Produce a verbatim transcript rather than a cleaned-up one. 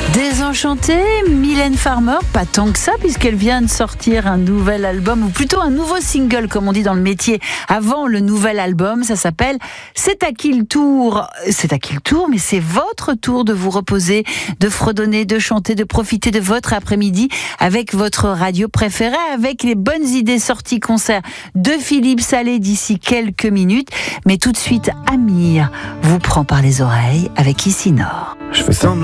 Désenchantée, Mylène Farmer, pas tant que ça puisqu'elle vient de sortir un nouvel album, ou plutôt un nouveau single comme on dit dans le métier, avant le nouvel album. Ça s'appelle C'est à qui le tour. C'est à qui le tour, mais c'est votre tour de vous reposer, de fredonner, de chanter, de profiter de votre après-midi avec votre radio préférée, avec les bonnes idées sorties concert de Philippe Salé d'ici quelques minutes. Mais tout de suite, Amir vous prend par les oreilles avec Ici Nord. Je fais semblant